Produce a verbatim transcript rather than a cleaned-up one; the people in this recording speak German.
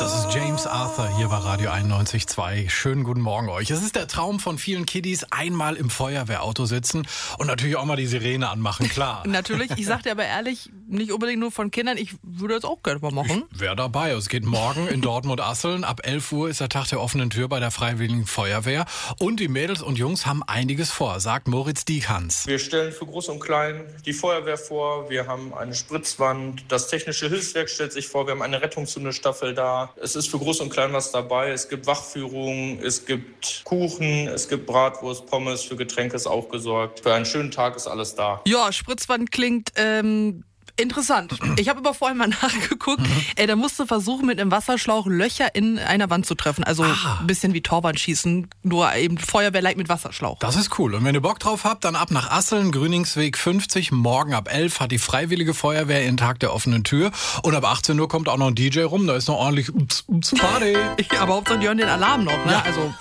Das ist James Arthur hier bei Radio einundneunzig Komma zwei. Schönen guten Morgen euch. Es ist der Traum von vielen Kiddies, einmal im Feuerwehrauto sitzen und natürlich auch mal die Sirene anmachen, klar. Natürlich, ich sag dir aber ehrlich, nicht unbedingt nur von Kindern, ich würde das auch gerne mal machen. Ich wäre dabei. Es geht morgen in Dortmund-Asseln. Ab elf Uhr ist der Tag der offenen Tür bei der Freiwilligen Feuerwehr. Und die Mädels und Jungs haben einiges vor, sagt Moritz Dieghans. Wir stellen für Groß und Klein die Feuerwehr vor. Wir haben eine Spritzwand. Das technische Hilfswerk stellt sich vor. Wir haben eine Rettungshundestaffel da. Es ist für Groß und Klein was dabei. Es gibt Wachführung, es gibt Kuchen, es gibt Bratwurst, Pommes. Für Getränke ist auch gesorgt. Für einen schönen Tag ist alles da. Ja, Spritzwand klingt ähm, interessant. Ich habe aber vorhin mal nachgeguckt. Mhm. Äh, da musst du versuchen, mit einem Wasserschlauch Löcher in einer Wand zu treffen. Also ah. ein bisschen wie Torwandschießen, nur eben Feuerwehrleit mit Wasserschlauch. Das ist cool. Und wenn ihr Bock drauf habt, dann ab nach Asseln, Grüningsweg fünfzig. Morgen ab elf hat die Freiwillige Feuerwehr ihren Tag der offenen Tür. Und ab achtzehn Uhr kommt auch noch ein D J rum. Da ist noch ordentlich Ups, Ups, Party. Aber Hauptsache die hören den Alarm noch, ne? Ja. Also